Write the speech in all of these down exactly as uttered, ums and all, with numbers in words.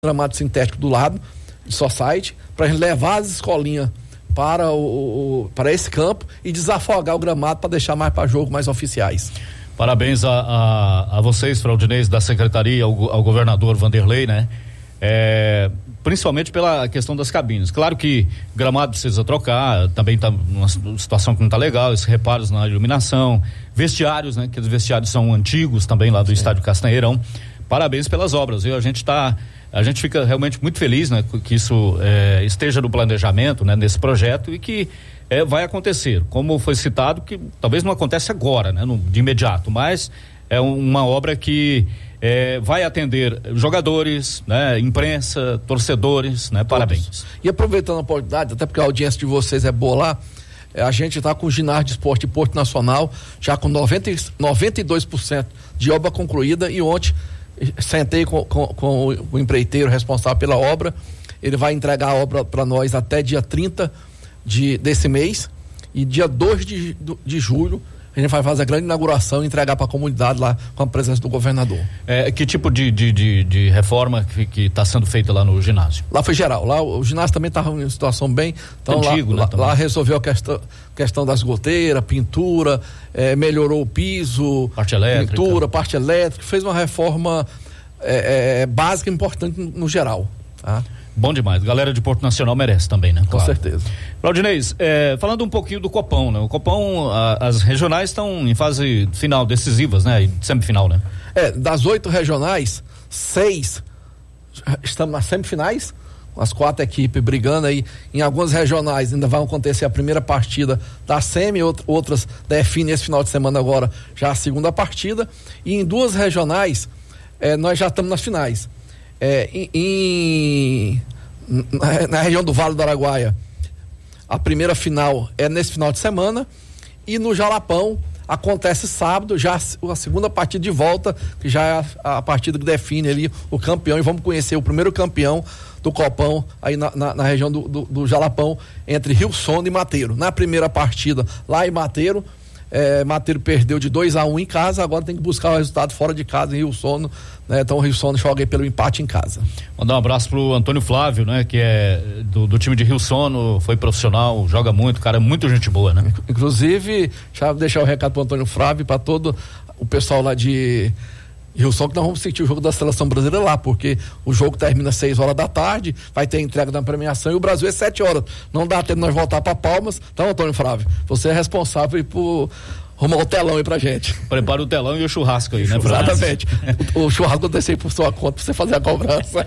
gramado sintético do lado, de Society, para a gente levar as escolinhas para, o, o, para esse campo e desafogar o gramado para deixar mais para jogo, mais oficiais. Parabéns a, a, a vocês, Fraudinês, da Secretaria, ao, ao governador Vanderlei, né? É, principalmente pela questão das cabines. Claro que gramado precisa trocar, também está numa situação que não está legal, esses reparos na iluminação, vestiários, né? Que os vestiários são antigos também lá do Sim. Estádio Castanheirão. Parabéns pelas obras, viu? A gente está, a gente fica realmente muito feliz, né? Que isso é, esteja no planejamento, né? Nesse projeto e que é, vai acontecer, como foi citado, que talvez não acontece agora, né? No, de imediato, mas é uma obra que É, vai atender jogadores, né, imprensa, torcedores, né? Todos. Parabéns. E aproveitando a oportunidade, até porque a audiência de vocês é boa lá, é, a gente está com o ginásio de esporte de Porto Nacional, já com noventa, noventa e dois por cento de obra concluída, e ontem sentei com, com, com o empreiteiro responsável pela obra, ele vai entregar a obra para nós até dia trinta de, desse mês, e dia dois de, de julho a gente vai fazer a grande inauguração e entregar para a comunidade lá com a presença do governador. É, que tipo de, de, de, de reforma que está sendo feita lá no ginásio? Lá foi geral. Lá o, o ginásio também estava em situação bem. Então Antigo, lá, né, lá, lá resolveu a questão, questão das goteiras, pintura, é, melhorou o piso, parte elétrica. pintura, parte elétrica, fez uma reforma é, é, básica importante no, no geral. Tá? Bom demais, galera de Porto Nacional merece também, né? Com claro. certeza. Claudinês, é, falando um pouquinho do Copão, né? O Copão, a, as regionais estão em fase final, decisivas, né? E semifinal, né? É, das oito regionais, seis estamos nas semifinais, as quatro equipes brigando aí. Em algumas regionais ainda vai acontecer a primeira partida da semi, outras definem esse final de semana agora já a segunda partida, e em duas regionais é, nós já estamos nas finais. É, em, em na, na região do Vale do Araguaia, a primeira final é nesse final de semana, e no Jalapão acontece sábado, já a segunda partida de volta, que já é a, a partida que define ali o campeão, e vamos conhecer o primeiro campeão do Copão aí na, na, na região do, do, do Jalapão, entre Rio Sono e Mateiro. Na primeira partida lá em Mateiro, É, Mateiro perdeu de dois a um em casa, agora tem que buscar o resultado fora de casa em Rio Sono, né? Então o Rio Sono joga aí pelo empate em casa. Mandar um abraço pro Antônio Flávio, né? Que é do, do time de Rio Sono, foi profissional, joga muito, cara, muito gente boa, né? Inclusive, já deixar o recado pro Antônio Flávio e para todo o pessoal lá de Rio Sono, que nós vamos assistir o jogo da seleção brasileira lá, porque o jogo termina às seis horas da tarde, vai ter a entrega da premiação e o Brasil é sete horas. Não dá tempo de nós voltar para Palmas. Então, Antônio Flávio, você é responsável por arrumar o telão aí pra gente. Prepara o telão e o churrasco aí, né, Flávio? Exatamente. o, o churrasco aconteceu por sua conta pra você fazer a cobrança.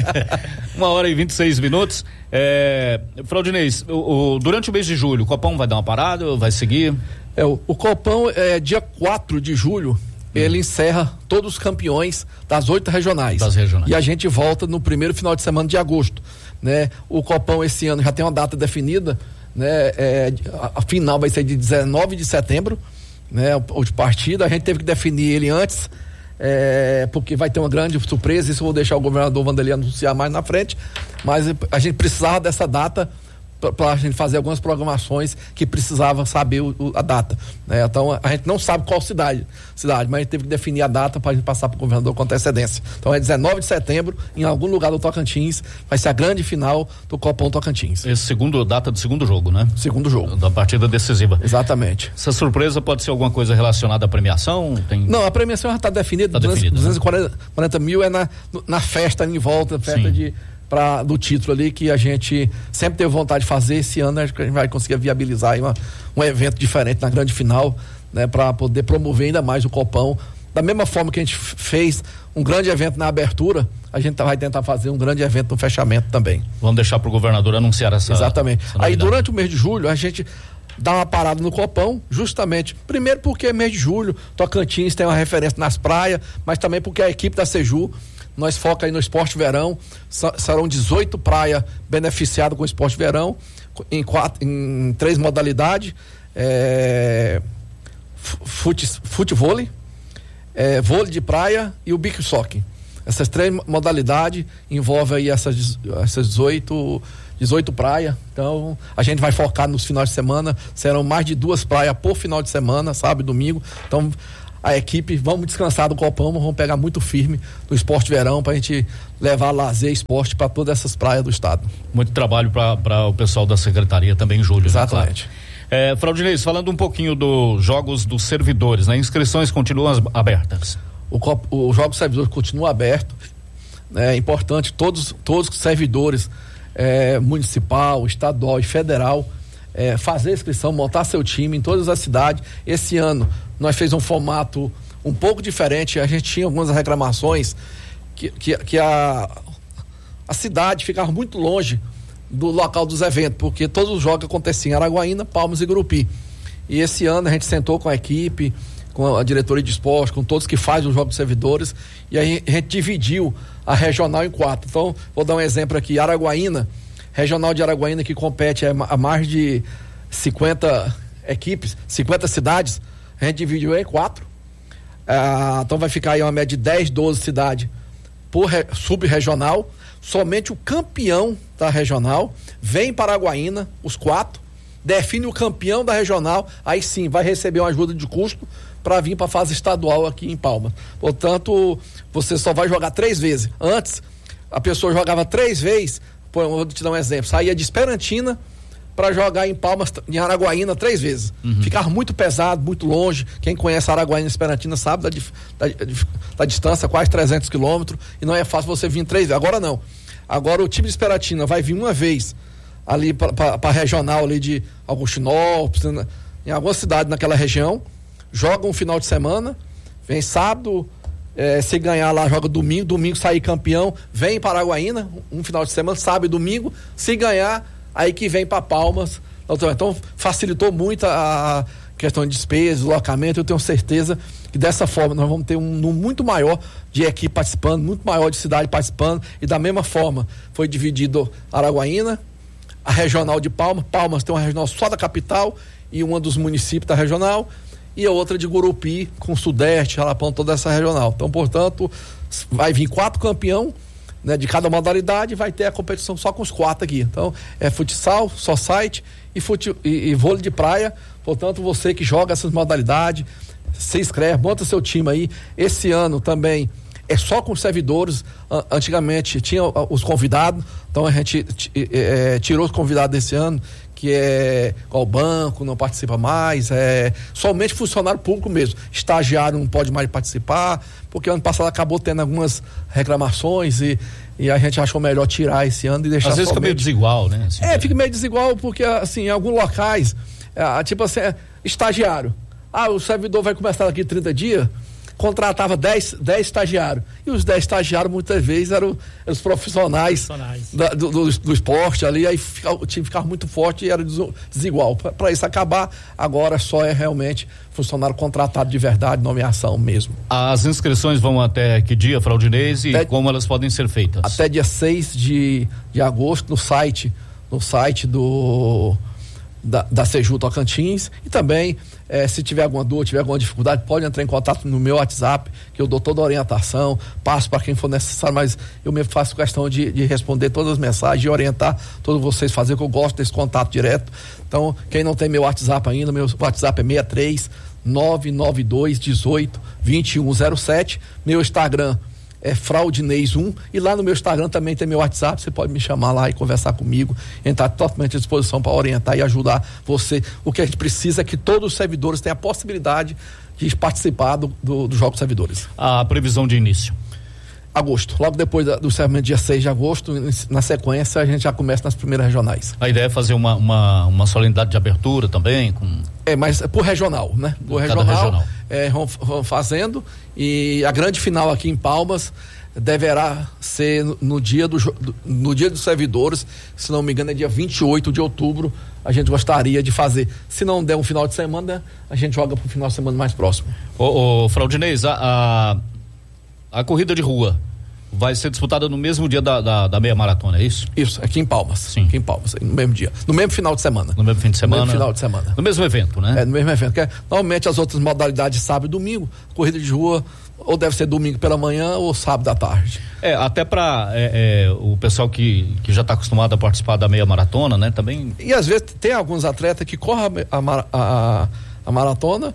Uma hora e vinte e seis minutos. É, Fraudinês, o, o, durante o mês de julho, o Copão vai dar uma parada ou vai seguir? É, o, o Copão é dia quatro de julho. Ele encerra todos os campeões das oito regionais. Das regionais. E a gente volta no primeiro final de semana de agosto, né? O Copão esse ano já tem uma data definida, né? É, a, a final vai ser de dezenove de setembro, né? O, o de partida, a gente teve que definir ele antes, é, porque vai ter uma grande surpresa, isso eu vou deixar o governador Vanderlei anunciar mais na frente, mas a gente precisava dessa data para a gente fazer algumas programações que precisava saber o, o, a data, né? Então a gente não sabe qual cidade, cidade, mas a gente teve que definir a data para a gente passar para o governador com antecedência. Então é dezenove de setembro, em algum lugar do Tocantins, vai ser a grande final do Copão Tocantins. Esse segundo, data do segundo jogo, né? Segundo jogo. Da partida decisiva. Exatamente. Essa surpresa pode ser alguma coisa relacionada à premiação? Tem... Não, a premiação já está definida, tá duzentos e quarenta mil é na, na festa em volta, festa Sim. de Pra, do título ali, que a gente sempre teve vontade de fazer. Esse ano acho que a gente vai conseguir viabilizar aí uma, um evento diferente na grande final, né, para poder promover ainda mais o Copão. Da mesma forma que a gente fez um grande evento na abertura, a gente vai tentar fazer um grande evento no fechamento também. Vamos deixar pro governador anunciar essa Exatamente. Essa aí durante o mês de julho a gente dá uma parada no Copão, justamente, primeiro porque é mês de julho, Tocantins tem uma referência nas praias, mas também porque a equipe da Seju, nós foca aí no esporte verão, serão dezoito praias beneficiadas com o esporte verão, em, quatro, em três modalidades, é, fute, futevôlei, é, vôlei de praia e o beach soccer. Essas três modalidades envolvem aí essas, essas dezoito, dezoito praias. Então a gente vai focar nos finais de semana, serão mais de duas praias por final de semana, sábado e domingo. Então a equipe, vamos descansar do Copama, vamos pegar muito firme no esporte verão pra gente levar lazer e esporte para todas essas praias do estado. Muito trabalho para o pessoal da secretaria também em julho. Exatamente. Né, claro. é, Fraudinês, falando um pouquinho dos jogos dos servidores, né? Inscrições continuam abertas. O, o jogo dos servidores continua aberto, é importante, todos, todos os servidores é, municipal, estadual e federal é, fazer inscrição, montar seu time em todas as cidades. Esse ano nós fez um formato um pouco diferente, a gente tinha algumas reclamações que, que, que a, a cidade ficava muito longe do local dos eventos, porque todos os jogos aconteciam em Araguaína, Palmas e Gurupi. E esse ano a gente sentou com a equipe, com a diretoria de esporte, com todos que fazem os jogos dos servidores, e aí a gente dividiu a regional em quatro. Então, vou dar um exemplo aqui, Araguaína, regional de Araguaína, que compete a mais de cinquenta equipes, cinquenta cidades, a gente dividiu em quatro. Ah, então vai ficar aí uma média de dez, doze cidades por re, sub-regional. Somente o campeão da regional vem para Araguaína, os quatro, define o campeão da regional, aí sim vai receber uma ajuda de custo para vir para a fase estadual aqui em Palmas. Portanto, você só vai jogar três vezes. Antes, a pessoa jogava três vezes, pô, eu vou te dar um exemplo, saía de Esperantina para jogar em Palmas, em Araguaína, três vezes. Uhum. Ficava muito pesado, muito longe. Quem conhece Araguaína e Esperantina sabe da, da, da distância, quase trezentos quilômetros, e não é fácil você vir três vezes. Agora não. Agora o time de Esperantina vai vir uma vez ali para a regional ali de Augustinópolis, em alguma cidade naquela região, joga um final de semana, vem sábado, eh, se ganhar lá, joga domingo, domingo sair campeão, vem para Araguaína, um final de semana, sábado e domingo, se ganhar, aí que vem para Palmas. Então facilitou muito a questão de despesas, deslocamento. Eu tenho certeza que dessa forma nós vamos ter um número muito maior de equipe participando, muito maior de cidade participando, e da mesma forma foi dividido Araguaína, a regional de Palmas. Palmas tem uma regional só da capital e uma dos municípios da regional, e a outra de Gurupi, com Sudeste, Jalapão, toda essa regional. Então, portanto, vai vir quatro campeão, né, de cada modalidade, vai ter a competição só com os quatro aqui. Então, é futsal, society e, fute, e, e vôlei de praia. Portanto, você que joga essas modalidades, se inscreve, monta seu time aí. Esse ano também é só com os servidores. Antigamente tinha os convidados, então a gente é, tirou os convidados desse ano, que é qual banco, não participa mais, é somente funcionário público mesmo. Estagiário não pode mais participar, porque ano passado acabou tendo algumas reclamações e, e a gente achou melhor tirar esse ano e deixar. Às vezes fica meio desigual, né? Assim, é, fica meio desigual porque, assim, em alguns locais, é, tipo assim, é, estagiário. Ah, o servidor vai começar daqui trinta dias, contratava dez estagiários. E os dez estagiários muitas vezes eram, eram os profissionais, profissionais. Da, do, do, do esporte ali, aí fica, o time ficava muito forte e era desigual. Para isso acabar, agora só é realmente funcionário contratado de verdade, nomeação mesmo. As inscrições vão até que dia, Fraudinês, e até, como elas podem ser feitas? Até dia seis de, de agosto no site, no site do da, da Seju Tocantins, e também Eh, se tiver alguma dúvida, tiver alguma dificuldade, pode entrar em contato no meu WhatsApp, que eu dou toda a orientação, passo para quem for necessário, mas eu mesmo faço questão de, de responder todas as mensagens, de orientar todos vocês, fazer que eu gosto desse contato direto. Então, quem não tem meu WhatsApp ainda, meu WhatsApp é seis três nove nove dois um oito dois um zero sete, meu Instagram é Fraudinês um, e lá no meu Instagram também tem meu WhatsApp, você pode me chamar lá e conversar comigo, entrar totalmente à disposição para orientar e ajudar você. O que a gente precisa é que todos os servidores tenham a possibilidade de participar do, do, do Jogo dos Servidores. A previsão de início? Agosto, logo depois da, do encerramento dia seis de agosto, na sequência a gente já começa nas primeiras regionais. A ideia é fazer uma, uma, uma solenidade de abertura também? Com... É, mas é por regional, né? Por regional, regional. É, vão, vão fazendo, e a grande final aqui em Palmas deverá ser no, no dia do, do, no dia dos servidores, se não me engano é dia vinte e oito de outubro, a gente gostaria de fazer. Se não der um final de semana, a gente joga pro final de semana mais próximo. Ô, ô Fraudinês, a, a, a corrida de rua vai ser disputada no mesmo dia da, da, da meia maratona, é isso? Isso, aqui em Palmas. Sim. Aqui em Palmas, no mesmo dia. No mesmo final de semana. No mesmo fim de semana? No mesmo final de semana. No mesmo evento, né? É, no mesmo evento. Que é, normalmente as outras modalidades, sábado e domingo, corrida de rua, ou deve ser domingo pela manhã ou sábado à tarde. É, até para é, é, o pessoal que, que já está acostumado a participar da meia maratona, né? Também. E às vezes tem alguns atletas que correm a, a, a, a maratona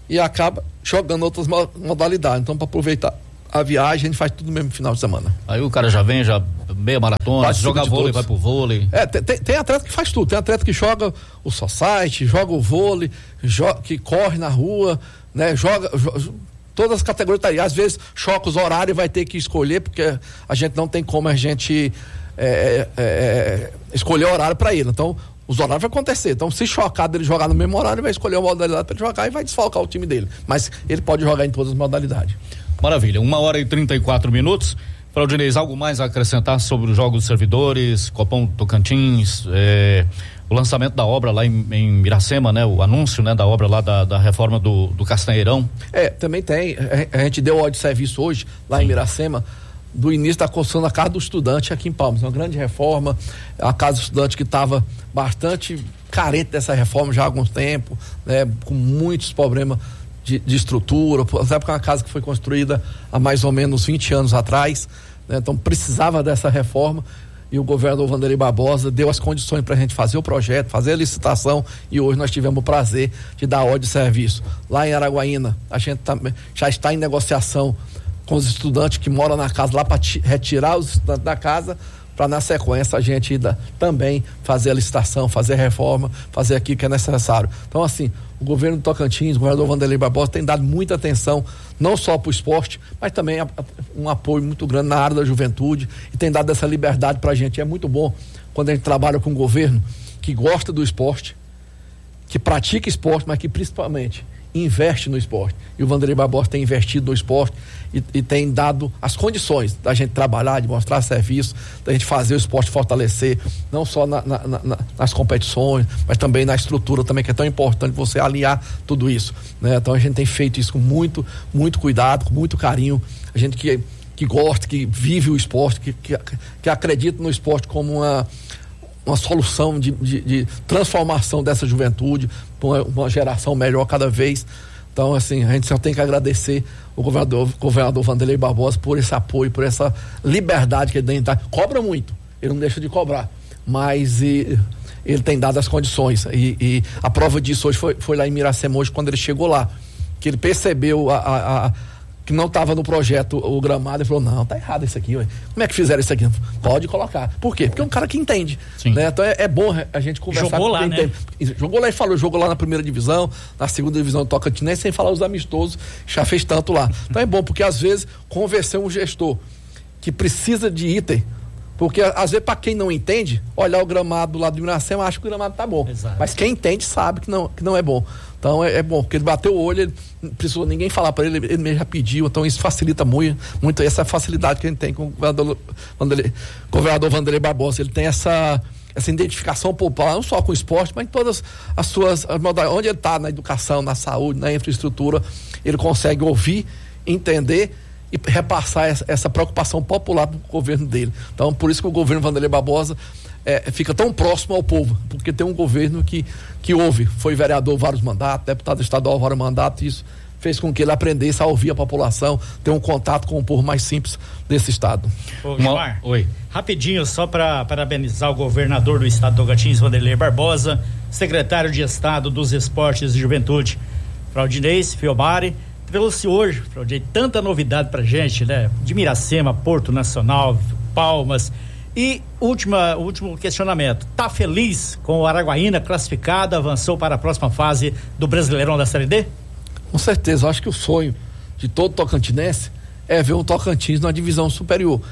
e acaba jogando outras modalidades. Então, para aproveitar a viagem, a gente faz tudo no mesmo final de semana. Aí o cara já vem, já meia maratona, joga vôlei, todos. Vai pro vôlei. É, tem, tem, tem atleta que faz tudo, tem atleta que joga o society, joga o vôlei, joga, que corre na rua, né, joga, joga todas as categorias, tá aí. Às vezes choca os horários e vai ter que escolher, porque a gente não tem como a gente é, é, escolher horário para ele. Então, os horários vão acontecer. Então, se chocar dele jogar no mesmo horário, ele vai escolher uma modalidade para ele jogar e vai desfalcar o time dele. Mas ele pode jogar em todas as modalidades. Maravilha. Uma hora e trinta e quatro minutos. Fraudinês, algo mais a acrescentar sobre os Jogos dos Servidores, Copom Tocantins, é, o lançamento da obra lá em, em Miracema, né? O anúncio, né? Da obra lá da, da reforma do, do Castanheirão. É, também tem. A, a gente deu ordem de serviço hoje, lá Sim. em Miracema, do início da construção da Casa do Estudante aqui em Palmas. Uma grande reforma, a Casa do Estudante que estava bastante carente dessa reforma já há algum tempo, né? Com muitos problemas de, de estrutura, até porque é uma casa que foi construída há mais ou menos vinte anos atrás, né? Então precisava dessa reforma e o governador Vanderlei Barbosa deu as condições para a gente fazer o projeto, fazer a licitação, e hoje nós tivemos o prazer de dar ordem de serviço. Lá em Araguaína, a gente também já está em negociação com os estudantes que moram na casa lá para retirar os estudantes da casa, para na sequência a gente da, também fazer a licitação, fazer a reforma, fazer aquilo que é necessário. Então, assim, o governo do Tocantins, o governador Vanderlei Barbosa tem dado muita atenção, não só para o esporte, mas também a, a, um apoio muito grande na área da juventude, e tem dado essa liberdade para a gente. E é muito bom quando a gente trabalha com um governo que gosta do esporte, que pratica esporte, mas que principalmente investe no esporte. E o Vanderlei Barbosa tem investido no esporte e, e tem dado as condições da gente trabalhar, de mostrar serviço, da gente fazer o esporte fortalecer, não só na, na, na, nas competições, mas também na estrutura também, que é tão importante você alinhar tudo isso, né? Então a gente tem feito isso com muito, muito cuidado, com muito carinho. A gente que, que gosta, que vive o esporte, que, que, que acredita no esporte como uma uma solução de, de, de transformação dessa juventude, uma, uma geração melhor cada vez. Então, assim, a gente só tem que agradecer o governador, governador Vanderlei Barbosa por esse apoio, por essa liberdade que ele tem. Cobra muito, ele não deixa de cobrar, mas e, ele tem dado as condições, e, e a prova disso hoje foi, foi lá em Miracema hoje, quando ele chegou lá, que ele percebeu a, a, a que não estava no projeto o gramado, e falou, não, tá errado isso aqui, ué. Como é que fizeram isso aqui? Pode colocar. Por quê? Porque é um cara que entende, né? Então é, é bom a gente conversar jogou com lá, quem né? entende. Jogou lá e falou, jogou lá na primeira divisão, na segunda divisão do Tocantins, sem falar os amistosos, já fez tanto lá. Então é bom, porque às vezes convencer um gestor que precisa de item, porque às vezes para quem não entende, olhar o gramado do lado do Miracema, acha que o gramado tá bom. Exato. Mas quem entende sabe que não, que não é bom. Então é, é bom, porque ele bateu o olho, ele não precisou ninguém falar para ele, ele mesmo já pediu, então isso facilita muito, muito essa facilidade que a gente tem com o governador Vanderlei, governador Vanderlei Barbosa. Ele tem essa, essa identificação popular, não só com o esporte, mas em todas as suas modalidades, onde ele está, na educação, na saúde, na infraestrutura, ele consegue ouvir, entender e repassar essa, essa preocupação popular do governo dele. Então, por isso que o governo Vanderlei Barbosa É, fica tão próximo ao povo, porque tem um governo que, que ouve, foi vereador vários mandatos, deputado estadual vários mandatos, e isso fez com que ele aprendesse a ouvir a população, ter um contato com o povo mais simples desse estado. Ô, Gilmar, oi. Rapidinho, só para parabenizar o governador do estado do Tocantins, Vanderlei Barbosa, secretário de Estado dos Esportes e Juventude, Fraudinês Fiomari, trouxe hoje, Fraudinei, tanta novidade pra gente, né? De Miracema, Porto Nacional, Palmas. E última, último questionamento, tá feliz com o Araguaína classificado, avançou para a próxima fase do Brasileirão da Série D? Com certeza, eu acho que o sonho de todo tocantinense é ver um Tocantins numa divisão superior,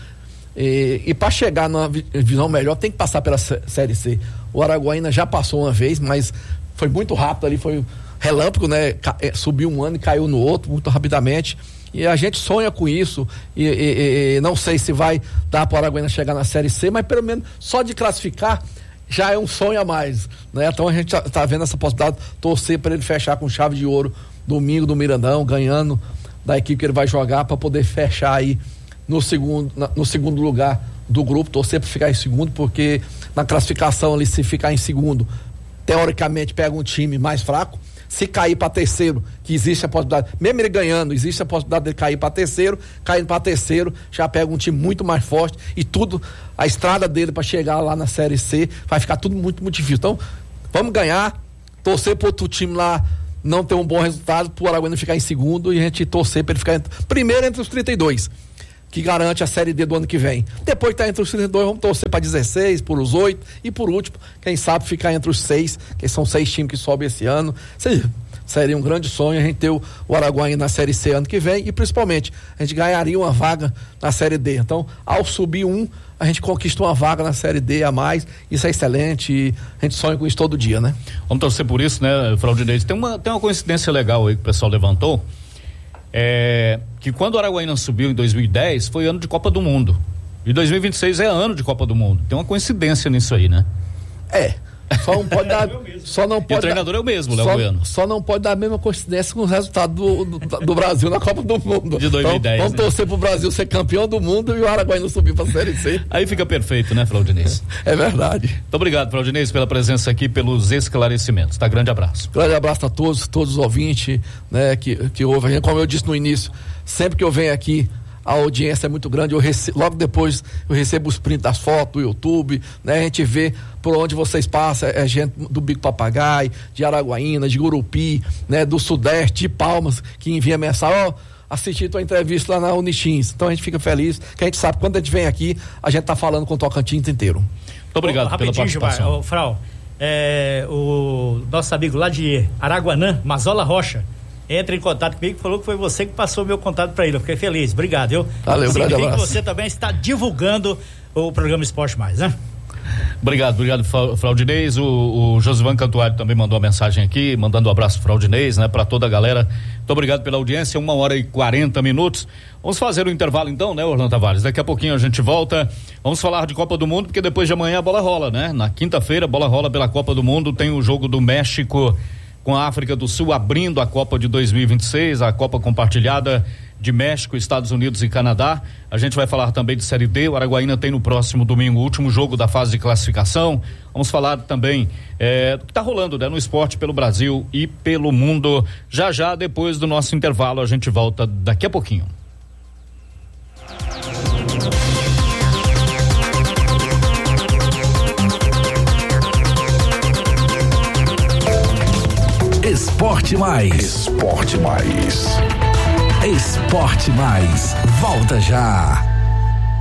e, e para chegar numa divisão melhor tem que passar pela Série C. O Araguaína já passou uma vez, mas foi muito rápido ali, foi relâmpago, né? Subiu um ano e caiu no outro muito rapidamente. E a gente sonha com isso, e, e, e não sei se vai dar para o Araguaína chegar na Série C, mas pelo menos só de classificar já é um sonho a mais, né? Então a gente está vendo essa possibilidade, torcer para ele fechar com chave de ouro domingo do Mirandão, ganhando da equipe que ele vai jogar, para poder fechar aí no segundo, na, no segundo lugar do grupo, torcer para ficar em segundo, porque na classificação ali, se ficar em segundo, teoricamente pega um time mais fraco. Se cair para terceiro, que existe a possibilidade, mesmo ele ganhando, existe a possibilidade de cair para terceiro, caindo para terceiro, já pega um time muito mais forte, e tudo, a estrada dele para chegar lá na Série C vai ficar tudo muito, muito difícil. Então, vamos ganhar, torcer para outro time lá não ter um bom resultado, pro Araguaína ficar em segundo e a gente torcer para ele ficar entre, primeiro entre os trinta e dois, que garante a Série D do ano que vem. Depois que tá entre os trinta e dois, vamos torcer para dezesseis, por os oito e por último, quem sabe ficar entre os seis, que são seis times que sobem esse ano. Seria, seria um grande sonho a gente ter o, o Araguaína na Série C ano que vem e principalmente a gente ganharia uma vaga na Série D. Então, ao subir um, a gente conquista uma vaga na Série D a mais, isso é excelente e a gente sonha com isso todo dia, né? Vamos torcer por isso, né, Fraudinei? Tem uma, tem uma coincidência legal aí que o pessoal levantou, é, que quando o Araguaína subiu em dois mil e dez, foi ano de Copa do Mundo, e dois mil e vinte e seis é ano de Copa do Mundo, tem uma coincidência nisso aí, né? É, só não pode dar, só não pode e o treinador dar, é o mesmo, Léo só, Bueno. Só não pode dar a mesma coincidência com os resultados do, do, do Brasil na Copa do Mundo. De dois mil e dez. Então, vamos né? torcer pro Brasil ser campeão do mundo e o Araguaína subir pra Série C. Aí fica perfeito, né, Fraudinês? É verdade. Muito obrigado, Fraudinês, pela presença aqui, pelos esclarecimentos, tá? Grande abraço. Grande abraço a todos, todos os ouvintes, né, que, que ouvem. Como eu disse no início, sempre que eu venho aqui, a audiência é muito grande, eu recebo, logo depois eu recebo os prints das fotos do YouTube, né? A gente vê por onde vocês passam, é gente do Bico Papagaio, de Araguaína, de Gurupi, né? Do Sudeste, de Palmas, que envia mensagem, ó, oh, assisti tua entrevista lá na Unixins. Então a gente fica feliz, que a gente sabe, quando a gente vem aqui, a gente tá falando com o Tocantins inteiro. Muito obrigado oh, pela participação. Gilmar, oh, Frau, é, o nosso amigo lá de Araguanã, Mazola Rocha, entra em contato comigo e falou que foi você que passou o meu contato para ele. Eu fiquei feliz. Obrigado, viu? Valeu, grande abraço. Que você também está divulgando o programa Esporte Mais, né? Obrigado, obrigado, Fraudinês. O, o Josivan Cantuário também mandou uma mensagem aqui, mandando um abraço, Fraudinês, né, para toda a galera. Muito obrigado pela audiência, uma hora e quarenta minutos. Vamos fazer o intervalo então, né, Orlando Tavares? Daqui a pouquinho a gente volta. Vamos falar de Copa do Mundo, porque depois de amanhã a bola rola, né? Na quinta-feira a bola rola pela Copa do Mundo, tem o jogo do México com a África do Sul, abrindo a Copa de dois mil e vinte e seis, a Copa compartilhada de México, Estados Unidos e Canadá. A gente vai falar também de Série D. O Araguaína tem no próximo domingo o último jogo da fase de classificação. Vamos falar também é, do que está rolando, né, no esporte pelo Brasil e pelo mundo. Já já, depois do nosso intervalo, a gente volta daqui a pouquinho. Esporte Mais. Esporte Mais. Esporte Mais. Volta já.